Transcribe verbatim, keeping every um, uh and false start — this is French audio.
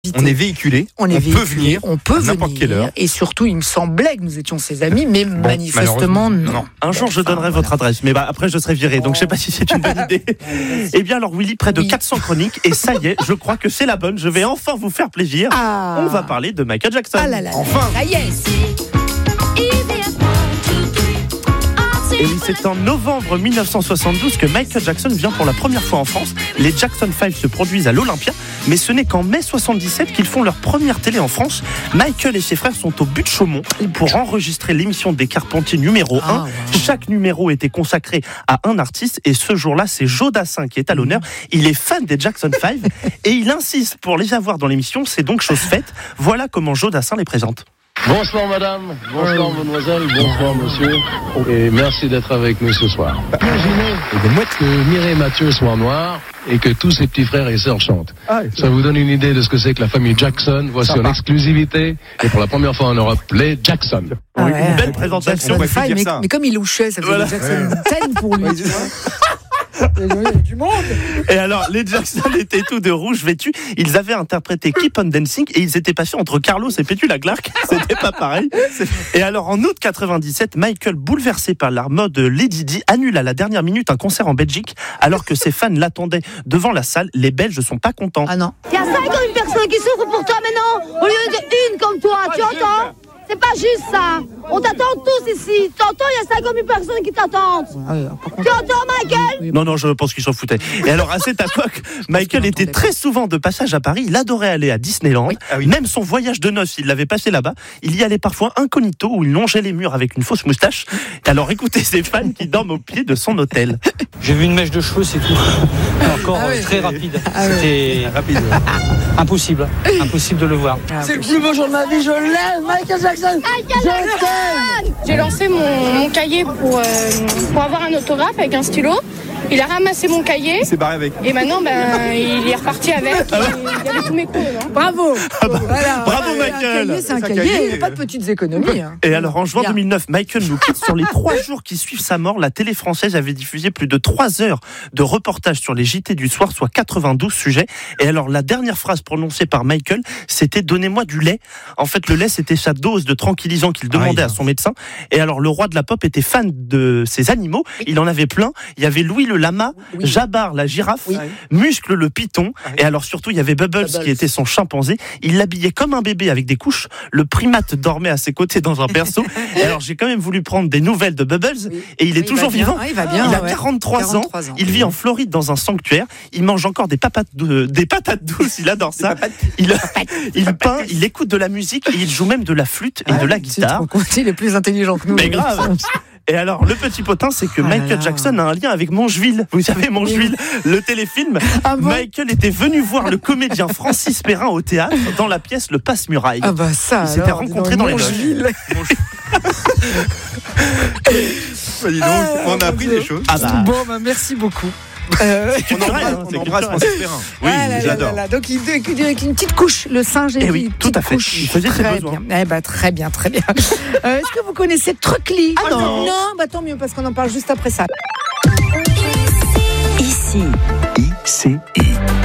On est véhiculé, on, est on véhiculé, peut venir, on peut à n'importe venir, quelle heure. Et surtout, il me semblait que nous étions ses amis, mais Bon, manifestement non. non. Un jour, je donnerai Enfin, votre voilà. adresse, mais bah, après, je serai viré, donc je sais pas si c'est une bonne idée. Eh bien, alors, Willy, près de Oui. quatre cents chroniques, et ça y est, je crois que c'est la bonne. Je vais enfin vous faire plaisir. Ah. On va parler de Michael Jackson. Ah là là, Enfin. ça y est. Et oui, c'est en novembre mille neuf cent soixante-douze que Michael Jackson vient pour la première fois en France. Les Jackson cinq se produisent à l'Olympia, mais ce n'est qu'en mai soixante-dix-sept qu'ils font leur première télé en France. Michael et ses frères sont au but de Chaumont pour enregistrer l'émission des Carpentiers numéro Ah, un. wow. Chaque numéro était consacré à un artiste, et ce jour-là, c'est Joe Dassin qui est à l'honneur. Il est fan des Jackson cinq et il insiste pour les avoir dans l'émission. C'est donc chose faite. Voilà comment Joe Dassin les présente. Bonsoir madame, bonsoir mademoiselle, bonsoir monsieur, et merci d'être avec nous ce soir. Imaginez que Mireille et Mathieu soient noirs et que tous ses petits frères et sœurs chantent. Ça vous donne une idée de ce que c'est que la famille Jackson. Voici en exclusivité, et pour la première fois en Europe, les Jackson. Ah ouais. Une belle présentation. Jackson On va plus cinq, dire mais, ça. mais comme il louchait, ça faisait Voilà. Jackson dix pour lui. Tu vois. Il y a du monde. Et alors, les Jackson étaient tous de rouge vêtus. Ils avaient interprété Keep on Dancing et ils étaient passés entre Carlos et Petula Clark. C'était pas pareil. Et alors, en août quatre-vingt-dix-sept, Michael, bouleversé par la mode Lady Di, annule à la dernière minute un concert en Belgique, alors que ses fans l'attendaient devant la salle. Les Belges sont pas contents. Ah non. Il y a cinquante personnes qui souffrent pour toi maintenant, au lieu d'une comme toi, tu entends? C'est pas juste ça. On t'attend tous ici. T'entends, il y a cinquante mille personnes qui t'attendent. Ah ouais, par contre, Tu entends, Michael? Non, non, je pense qu'ils s'en foutaient. Et alors, à cette époque, Michael était très souvent de passage à Paris. Il adorait aller à Disneyland. Oui. Ah oui. Même son voyage de noces, il l'avait passé là-bas. Il y allait parfois incognito, où il longeait les murs avec une fausse moustache. Alors, écoutez ses fans qui dorment au pied de son hôtel. J'ai vu une mèche de cheveux, c'est tout. Encore Ah ouais. euh, très rapide. Ah ouais. C'était Rapide. impossible. Impossible de le voir. c'est le plus beau jour de ma vie, je l'aime, Michael Jackson. Je t'aime. J'ai lancé mon, mon cahier pour, euh, pour avoir un autographe avec un stylo. Il a ramassé mon cahier Il s'est barré avec. et maintenant ben, il est reparti avec. Et il y avait tous mes cours dedans. Bravo. Voilà. Bravo, Un Michael. cahier, c'est un C'est un cahier. cahier. Il n'y a pas de petites économies. hein. Et alors, en juin Bien. deux mille neuf, Michael nous quitte. Sur les trois jours qui suivent sa mort, la télé française avait diffusé plus de trois heures de reportages sur les J T du soir, soit quatre-vingt-douze sujets. Et alors, la dernière phrase prononcée par Michael, c'était « Donnez-moi du lait ». En fait, le lait, c'était sa dose de tranquillisant qu'il demandait Ah, à son médecin. Et alors, le roi de la pop était fan de ces animaux. Il en avait plein. Il y avait Louis le lama, Oui. Jabbar la girafe, Oui. Muscle le python. Ah oui. Et alors, surtout, il y avait Bubbles, Bubbles. qui était son chimpanzé. Il l'habillait comme un bébé avec des couches. Le primate dormait à ses côtés dans un berceau. Et alors, j'ai quand même voulu prendre des nouvelles de Bubbles. Oui. Et il est Oui, toujours va bien. vivant. Ah, il va bien, il a ouais. quarante-trois ans. quarante-trois ans. Il vit en Floride dans un sanctuaire. Il mange encore des, papates de- des patates douces. Il adore ça. Il, il peint, il écoute de la musique et il joue même de la flûte et de la Tu te guitare. rends compte, il est plus intelligent que nous. Mais grave. Et alors, le petit potin, c'est que Ah là Michael là. Jackson a un lien avec Mongeville. Vous savez, Mongeville, le téléfilm. Ah bon Michael était venu voir le comédien Francis Perrin au théâtre dans la pièce Le Passe-Muraille. Ah bah ça. Ils s'étaient alors, rencontrés dis dans donc, les loges. Mongeville. Bah, dis donc, Ah, on a mon appris Dieu. des choses. Ah bah, Bon, bah, merci beaucoup. Euh, On culturel, embrasse, hein, on c'est embrasse culturel. Francis Perrin. oui, ah là là j'adore. là là. Donc il il- avec une petite couche, le singe. Eh et oui, une tout petite à fait. couche. Il faisait ses Très besoins. bien. Eh ben, très bien, très bien. Euh, Est-ce que vous connaissez Truckly? Ah non. Non, bah tant mieux parce qu'on en parle juste après ça. Ici. I C I.